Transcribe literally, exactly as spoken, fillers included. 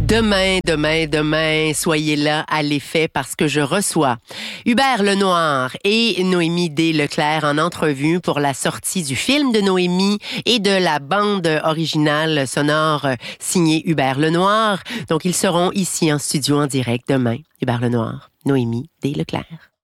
Demain, demain, demain, soyez là à l'effet parce que je reçois Hubert Lenoir et Noémie D. Leclerc en entrevue pour la sortie du film de Noémie et de la bande originale sonore signée Hubert Lenoir. Donc, ils seront ici en studio en direct demain. Hubert Lenoir, Noémie D. Leclerc.